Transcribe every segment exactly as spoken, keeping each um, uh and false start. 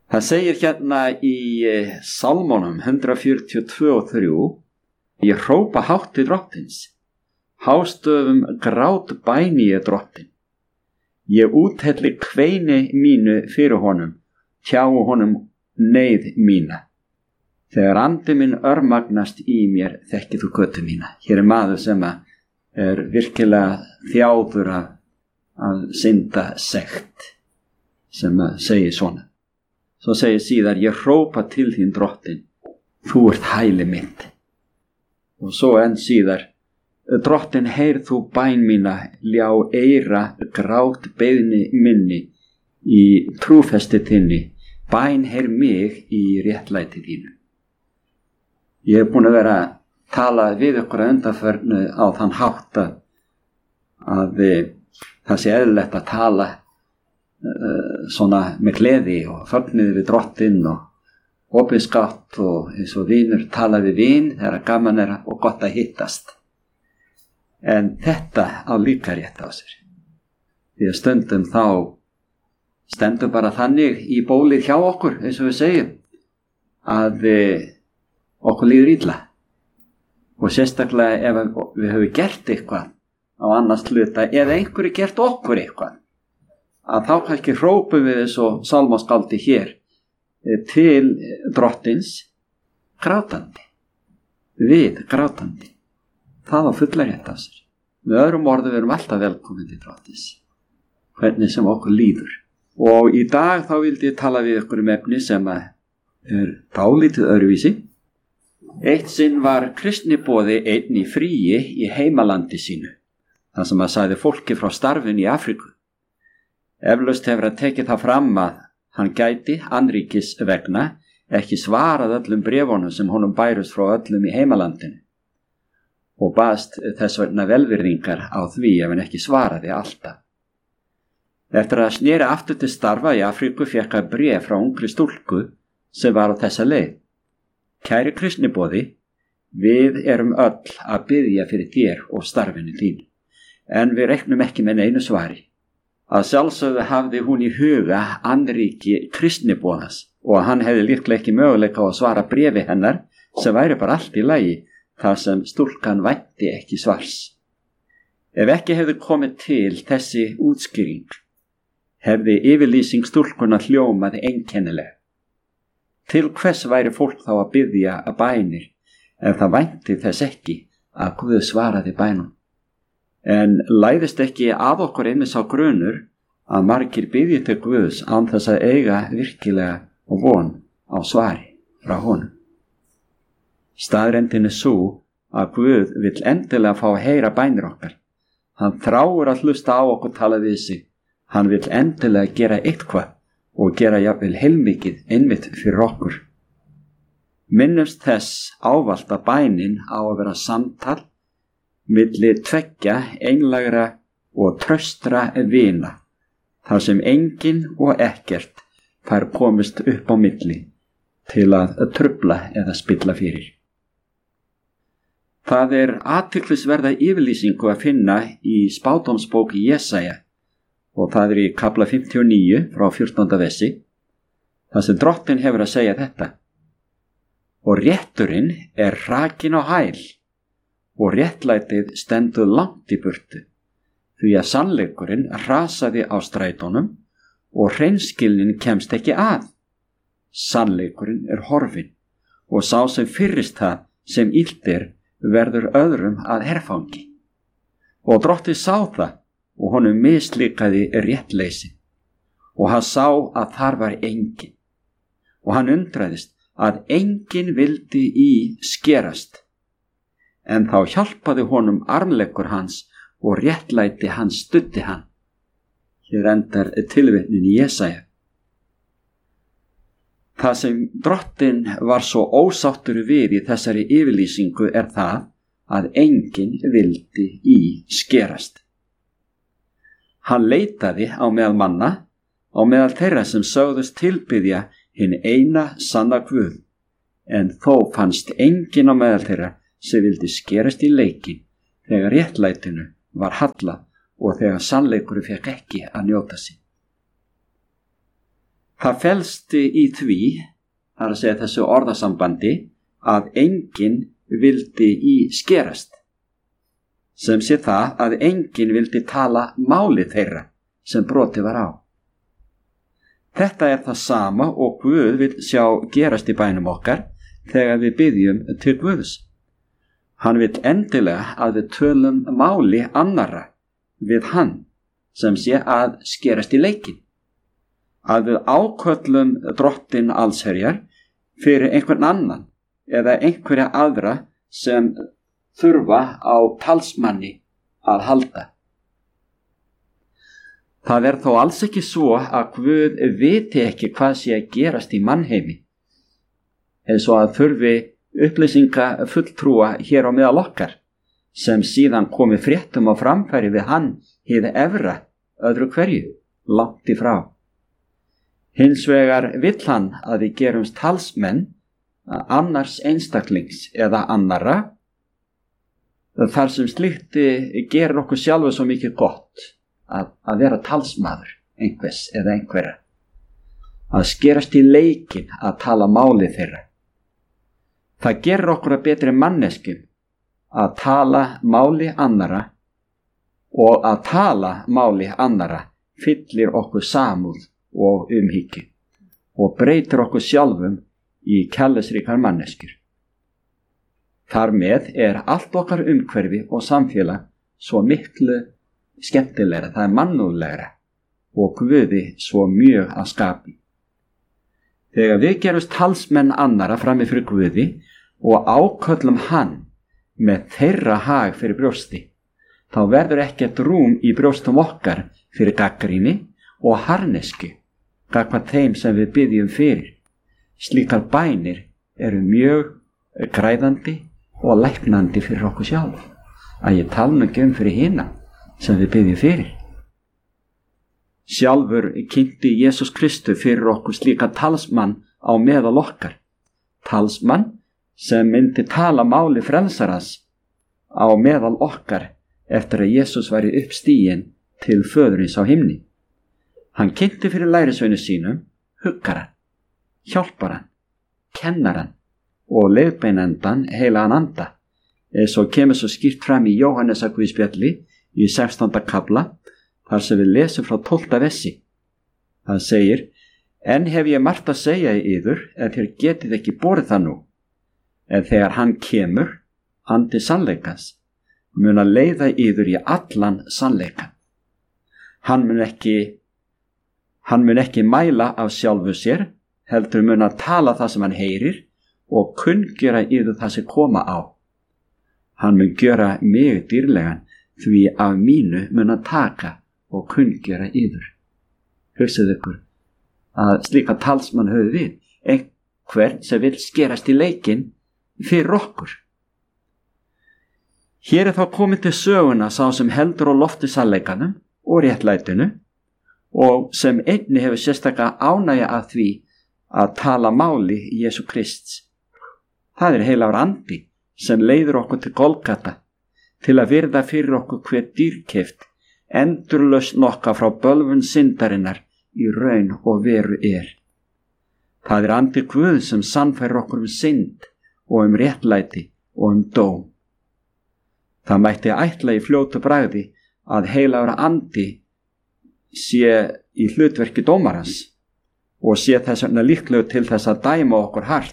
Það segir hérna í Sálmónum hundrað fjörutíu og tvö og þrjú: Ég hrópa hátt til drottins, hástöfum grát bæni ég drottin. Ég úthelli kveini mínu fyrir honum, tjái honum neyð mína. Þegar andi minn örmagnast í mér, þekkir þú götu mína. Hér er maður sem er virkilega þjáður af, af synda sekt, sem segir svona. Svo segir síðar: Ég hrópa til þín drottin, þú ert hæli mitt. Og svo enn síðar: Drottin, heyr þú bæn mína, ljá eyra grát beiðni minni í trúfesti þinni, bæn heyr mig í réttlæti þínu. Ég er búin að vera að tala við ykkur að undanförnu á þann hátt að, að það sé eðlilegt að tala uh, svona með gleði og fögnuði við drottinn og opinskátt og eins og vinur tala við vin þegar gaman er og gott að hittast. En þetta á líka rétt á sér. Því að stundum þá stendur bara þannig í bólið hjá okkur, eins og við segjum, að okkur líður illa. Og sérstaklega ef við höfum gert eitthvað á annars hluta eða einhverju gert okkur eitthvað, að þá kannski hrópum við eins og sálmaskáldi hér til drottins grátandi, við grátandi. Það á fulla rétt á sér. Með öðrum orðum við erum alltaf velkomin til drottins, hvernig sem okkur líður. Og í dag þá vildi ég tala við ykkur um efni sem er dálítið öðruvísi. Eitt sinn var kristniboði einn í fríi í heimalandi sínu, þar sem að sagði fólki frá starfinu í Afríku. Eflaust hefur að tekið það fram að hann gæti annríkis vegna ekki svarað öllum bréfunum sem honum bærust frá öllum í heimalandinu, og baðst þess vegna velvirðingar á því ef hann ekki svaraði alltaf. Eftir að sneri aftur til starfa í Afríku fékk hann bréf frá ungri stúlku sem var á þessa leið: Kæri kristniboði, við erum öll að biðja fyrir þér og starfinu þín, en við reiknum ekki með neinu svari. Að sjálfsögðu hafði hún í huga annríki kristniboðans og hann hefði líklega ekki möguleika á að svara bréfi hennar, sem væri bara allt í lagi, þar sem stúlkan vænti ekki svars. Ef ekki hefði komið til þessi útskýring, hefði yfirlýsing stúlkunar hljómað einkennileg. Til hvers væri fólk þá að biðja að bænir ef það vænti þess ekki að Guð svaraði bænum? En læðist ekki að okkur einnig sá grunur að margir biðji til Guðs án þess að eiga virkilega og von á svari frá honum? Staðreyndin er svo að Guð vill endilega fá að heyra bænir okkar. Hann þráir að hlusta á okkur tala við sig. Hann vill endilega gera eitthvað og gera jafnvel heilmikið einmitt fyrir okkur. Minnumst þess ávallt að bænin á að vera samtal milli tveggja einlægra og traustra vina, þar sem enginn og ekkert fær komist upp á milli til að trufla eða spilla fyrir. Það er athyglisverða yfirlýsingu að finna í spádómsbóki Jesaja, og það er í kafla fimmtíu og níu frá fjórtánda versi, þar sem drottinn hefur að segja þetta: Og rétturinn er hrakin á hæl, og réttlætið stendur langt í burtu, því að sannleikurinn rasaði á strætónum og hreinskilnin kemst ekki að. Sannleikurinn er horfinn, og sá sem fyrrist það sem illt er verður öðrum að herfangi. Og drottinn sá það, og honum mislíkaði réttleysi, og hann sá að þar var enginn, og hann undraðist að enginn vildi í skerast, en þá hjálpaði honum armleggur hans og réttlæti hans studdi hann. Hér endar tilvitnin í Jesaja. Það sem drottinn var svo ósáttur við í þessari yfirlýsingu er það að enginn vildi í skerast. Hann leitaði á meðal manna, á meðal þeirra sem sögðust tilbiðja hinn eina sanna Guð, en þó fannst enginn á meðal þeirra sem vildi skerast í leikin þegar réttlætinu var hallað og þegar sannleikurinn fékk ekki að njóta sín. Það felst í því, það er að segja þessu orðasambandi, að enginn vildi í skerast, sem sé það að enginn vildi tala máli þeirra sem brotið var á. Þetta er það sama og Guð vil sjá gerast í bænum okkar þegar við biðjum til Guðs. Hann vil endilega að við tölum máli annarra við hann, sem sé að skerast í leikinn. Að við áköllum drottinn allsherjar fyrir einhvern annan eða einhverja aðra sem þurfa á talsmanni að halda. Það er þó alls ekki svo að Guð viti ekki hvað sé að gerast í mannheimi, eins og að þurfi upplýsinga fulltrúa hér á meðal okkar, sem síðan komi fréttum á framfæri við hann hið efra öðru hverju, langt í frá. Hins vegar vill hann að við gerumst talsmenn annars einstaklings eða annara, þar sem slíkt gerir okkur sjálfu svo mikið gott að, að vera talsmaður einhvers eða einhverja, að skerast í leikinn að tala máli þeirra. Það gerir okkur að betri manneskjum að tala máli annara, og að tala máli annara fyllir okkur samúð og umhyggju og breytir okkur sjálfum í kærleiksríkar manneskjur. Þar með er allt okkar umhverfi og samfélag svo miklu skemmtilegra, það er mannúðlegra og Guði svo mjög að skapi. Þegar við gerumst talsmenn annara frammi fyrir Guði og áköllum hann með þeirra hag fyrir brjósti, þá verður ekkert rúm í brjóstum okkar fyrir gagnrýni og harðnesku gagnvart þeim sem við biðjum fyrir. Slíkar bænir eru mjög græðandi og læknandi fyrir okkur sjálf, að ég tala nú ekki um fyrir hina sem við biðjum fyrir. Sjálfur kynnti Jesús Kristus fyrir okkur slíka talsmann á meðal okkar, talsmann sem myndi tala máli frelsarans á meðal okkar eftir að Jesús væri uppstiginn til föðurins á himni. Hann kynnti fyrir lærisveinu sínum huggaran, hjálparan, kennaran og leiðbeinendan heilagan anda, eins og kemur svo skýrt fram í Jóhannesar guðspjalli í sextánda kafla, þar sem við lesum frá tólfta versi. Það segir: En hef ég margt að segja í yður, en þér getið ekki borið það nú. En þegar hann kemur, andi sannleikans, mun að leiða yður í allan sannleikan. Hann mun ekki Hann mun ekki mæla af sjálfu sér, heldur mun að tala það sem hann heyrir og kunngjöra yður það sem koma á. Hann mun gjöra mig dýrlegan, því af mínu mun að taka og kunngjöra yður. Hugsið ykkur að slíka talsmann höfðu við, einhvern sem vil skerast í leikinn fyrir okkur. Hér er þá komið til söguna sá sem heldur á lofti sannleikanum og réttlætinu, og sem einni hefur sérstaklega ánægja af því að tala máli Jesú Krists. Það er heilagur andi sem leiður okkur til Golgata til að virða fyrir okkur hver dýrkeypt, endurlausn okkar frá bölvun syndarinnar í raun og veru er. Það er andi Guð sem sannfærir okkur um synd og um réttlæti og um dóm. Það mætti ætla í fljótu bragði að heilagur andi sé í hlutverki dómarans og sé þess vegna líklegur til þess að dæma okkur hart.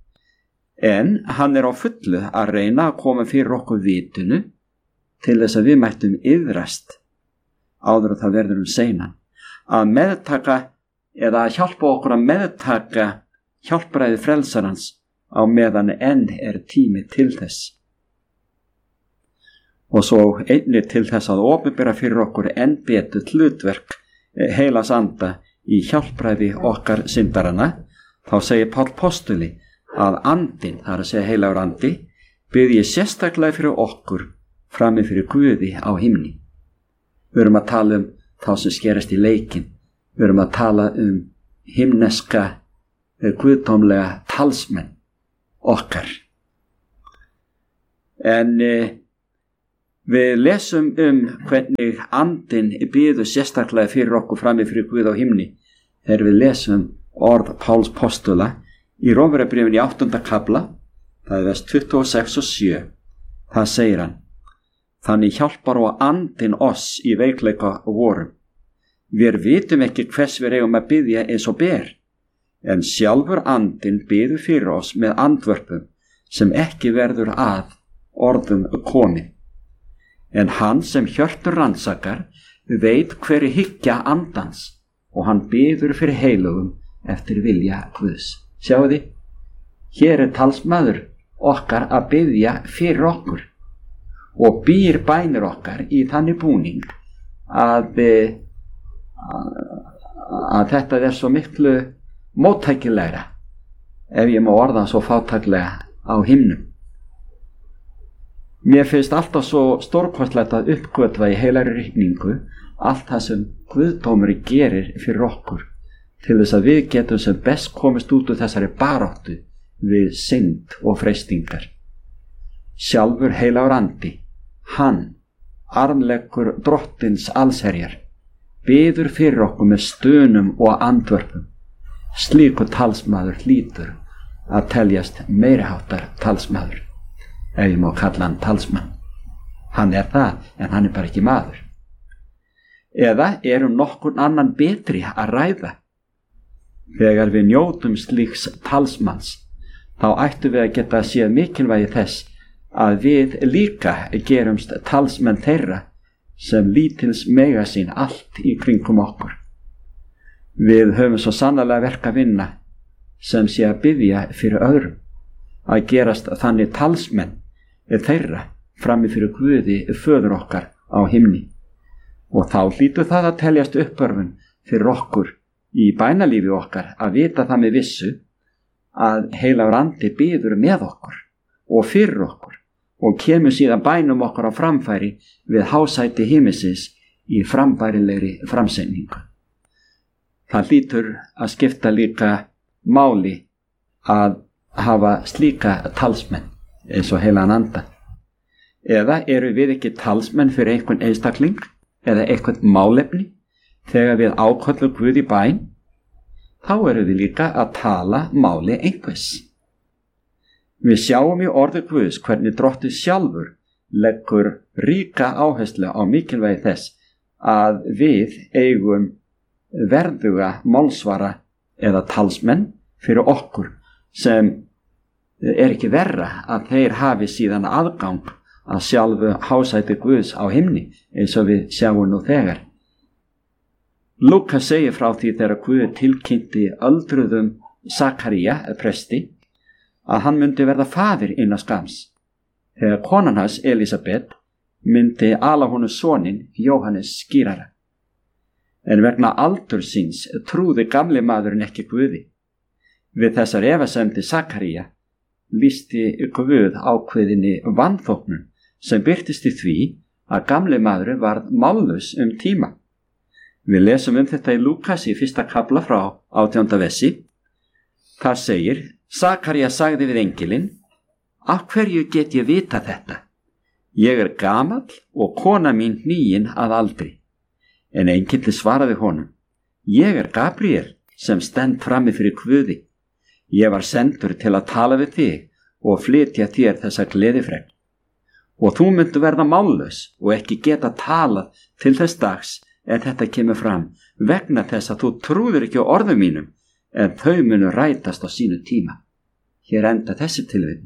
En hann er á fullu að reyna að koma fyrir okkur vitinu til þess að við mættum iðrast áður að það verður um seinan, að meðtaka eða að hjálpa okkur að meðtaka hjálpræði frelsarans á meðan enn er tími til þess. Og svo einnig til þess að opinbera fyrir okkur enn betur hlutverk heilags anda í hjálpræði okkar syndarana, þá segir Páll postuli að andinn, það er að segja heilagur andi, biðji sérstaklega fyrir okkur frammi fyrir Guði á himni. Við erum að tala um þá sem skerast í leikinn, við erum að tala um himneska, guðdómlega talsmenn okkar. En við lesum um hvernig andinn biður sérstaklega fyrir okkur frammi fyrir Guð á himni þegar við lesum orð Páls postula í Rómverjabréfinu í áttunda kafla, það er vers tuttugu og sex og sjö, það segir hann: þannig hjálpar og andinn oss í veikleika vorum. Við vitum ekki hvers við eigum að biðja eins og ber, en sjálfur andinn biður fyrir oss með andvörpum sem ekki verður að orðum komið. En hann sem hjörtur rannsakar veit hverju hyggja andans, og hann biður fyrir heilugum eftir vilja Guðs. Sjáu þið, hér er talsmaður okkar að biðja fyrir okkur og býr bænir okkar í þannig búning að, að, að þetta er svo miklu móttækilegra, ef ég má orða svo fátæklega, á himnum. Mér finnst alltaf svo stórkostlegt að uppgötva í heilari ríkningu allt það sem Guðdómur gerir fyrir okkur, til þess að við getum sem best komist út úr þessari baráttu við synd og freistingar. Sjálfur heilagur andi, hann, armleggur drottins allsherjar, biður fyrir okkur með stönum og andvörpum. Slíkur talsmaður hlýtur að teljast meiriháttar talsmaður, ef ég má kalla hann talsmann. Hann er það, en hann er bara ekki maður. Eða er um nokkurn annan betri að ræða? Þegar við njótum slíks talsmanns, þá ættum við að geta séð mikilvægi þess að við líka gerumst talsmenn þeirra sem lítils mega sín allt í kringum okkur. Við höfum svo sannarlega verk að vinna sem sé að biðja fyrir öðrum, að gerast þannig talsmenn þeirra frammi fyrir Guði föður okkar á himni. Og þá hlýtur það að teljast uppörfun fyrir okkur í bænalífi okkar að vita það með vissu að heilagur andi biður með okkur og fyrir okkur og kemur síðan bænum okkar á framfæri við hásæti himinsins í frambærilegri framsendingu. Það hlýtur að skipta líka máli að hafa slíka talsmenn eins og heilagan anda. Eða eru við ekki talsmenn fyrir einhvern einstakling eða einhvern málefni þegar við áköllum Guð í bæn? Þá eru við líka að tala máli einhvers. Við sjáum í orði Guðs hvernig Drottinn sjálfur leggur ríka áherslu á mikilvægi þess að við eigum verðuga málsvara eða talsmenn fyrir okkur, sem er ekki verra að þeir hafi síðan aðgang að sjálfu hásæti Guðs á himni, eins og við sjáum nú þegar. Lúkas segir frá því þegar Guð tilkynnti öldruðum Sakaría, presti, að hann myndi verða faðir innan skams, þegar konan hans Elísabet myndi ala honum soninn Jóhannes skírara. En vegna aldur síns trúði gamli maðurinn ekki Guði. Við þessar efasemdir Sakaría lýsti Guð ákveðinni vanþóknun sem birtist í því að gamli maðurinn varð mállaus um tíma. Við lesum um þetta í Lúkas í fyrsta kafla frá átjánda versi. Það segir: Sakaría sagði við engilinn: Af hverju get ég vita þetta? Ég er gamall og kona mín hníin að aldri. En engilli svaraði honum: Ég er Gabriel sem stend frammi fyrir Guði. Ég var sendur til að tala við þig og flytja þér þessa gleðifregn. Og þú myndu verða mállaus og ekki geta talað til þess dags en þetta kemur fram, vegna þess að þú trúður ekki á orðum mínum, en þau munu rætast á sínu tíma. Hér enda þessi tilvitnun.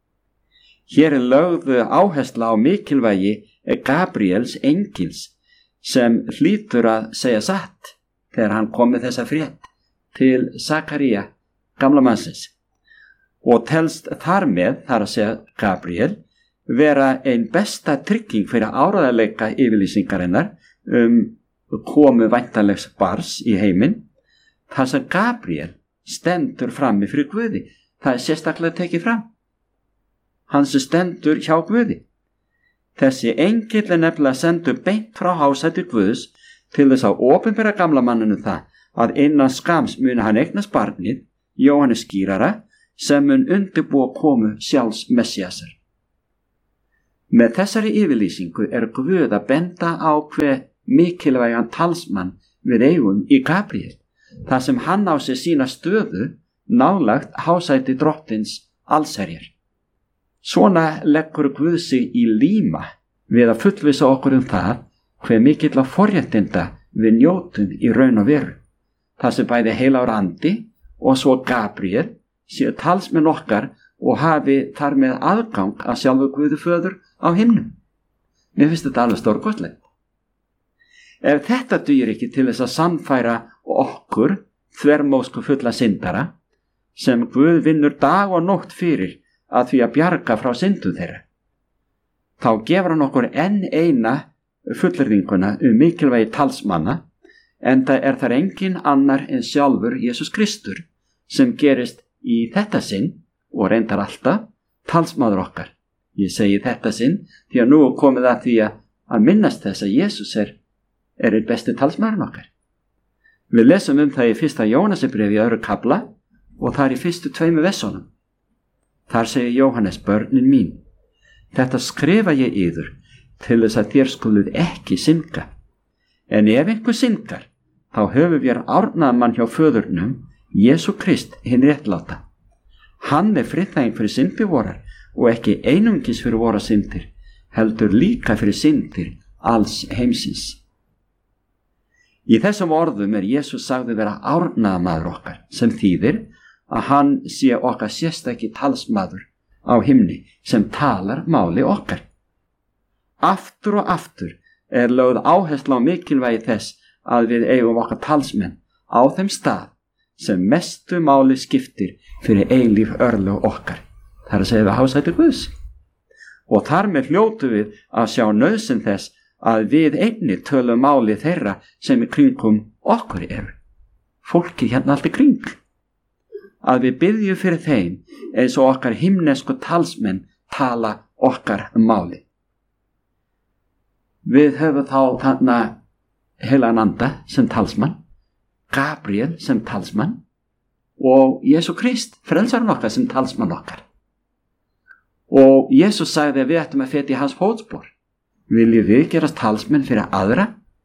Hér er lögðu áhersla á mikilvægi Gabriels engils sem hlýtur að segja satt þegar hann kom með þessa frétt til Sakaría, gamla mannsins, og telst þar með, þar að segja Gabriel, vera ein besta trygging fyrir áreiðanleika yfirlýsingarinnar um komu væntanlegs barns í heiminn, þar sem Gabriel stendur frammi fyrir Guði. Það er sérstaklega tekið fram. Hann sem stendur hjá Guði. Þessi engill er nefnilega sendur beint frá hásæti Guðs til þess að opinbera gamla manninu það að innan skams muni hann eignast barnið, Jóhannes skírara, sem mun undirbúa komu sjálfs Messiasar. Með þessari yfirlýsingu er Guð að benda á hve mikilvægan talsmann við eigum í Gabriel, þar sem hann á sig sína stöðu nálægt hásæti drottins allsherjar. Svona leggur Guð sig í líma við að fullvissa okkur um það hve mikill á forréttinda við njótum í raun og veru. Það sem bæði heilagur andi og svo Gabriel séu talsmenn okkar og hafi þar með aðgang að sjálfu Guði föður á himnum. Mér finnst þetta alveg stórkostlegt. Ef þetta dugir ekki til þess að sannfæra okkur þvermóðsku fulla syndara sem Guð vinnur dag og nótt fyrir að því að bjarga frá syndum þeirra, þá gefur hann okkur enn eina fullyrðinguna um mikilvægi talsmanna, enda er þar engin annar en sjálfur Jesús Kristur sem gerist í þetta sinn og reyndar alltaf talsmaður okkar. Ég segi þetta sinn því að nú er komið að því að minnast þess að Jesús er, er einn besti talsmaðurinn okkar. Við lesum um það í fyrsta Jóhannesarbréfi í öðru kafla og það er í fyrstu tveimu versunum. Þar segir Jóhannes: börnin mín, þetta skrifa ég yður til þess að þér skuluð ekki synga. En ef einhver syngar, þá höfum við árnað mann hjá föðurnum, Jesú Krist hinn réttláta. Hann er friðþæging fyrir syndir vorar og ekki einungis fyrir vora syndir, heldur líka fyrir syndir alls heimsins. Í þessum orðum er Jesús sagði vera árnaðamaður okkar, sem þýðir að hann sé okkar sérstaki talsmaður á himni sem talar máli okkar. Aftur og aftur er lögð áhersla á mikilvægi þess að við eigum okkar talsmenn á þeim stað sem mestu máli skiptir fyrir eilíf örlög okkar. Það er að segja við hásæti Guðs. Og þar með hljótu við að sjá nauðsyn þess að við einnig tölum máli þeirra sem í kringum okkur eru. Fólki hérna allt í kring. Að við biðjum fyrir þeim eins og okkar himnesku talsmenn tala okkar máli. Við höfum þá þarna heilagan anda sem talsmann, Gabriel sem talsmann og Jesú Krist, frelsarinn okkar, sem talsmann okkar. Og Jesús sagði að við ættum að feta í hans fótspor. Viljum við gerast talsmenn fyrir aðra?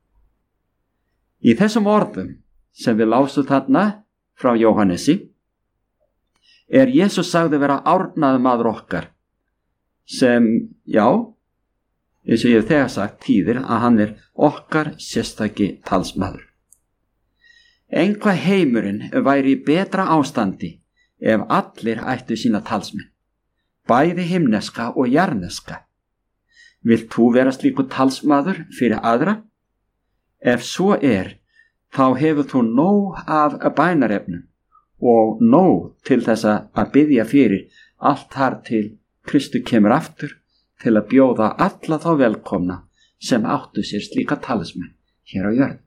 Í þessum orðum sem við lásum þarna frá Jóhannesi er Jesús sagði vera árnaðamaður okkar sem, já, eins og ég hef þegar sagt, þýðir að hann er okkar sérstaki talsmaður. Einhvað heimurinn væri í betra ástandi ef allir ættu sína talsmenn, bæði himneska og jarneska. Vilt þú vera slíkur talsmaður fyrir aðra? Ef svo er, þá hefur þú nóg af bænarefnum og nóg til þess að biðja fyrir allt þar til Kristu kemur aftur til að bjóða alla þá velkomna sem áttu sér slíka talsmenn hér á jörð.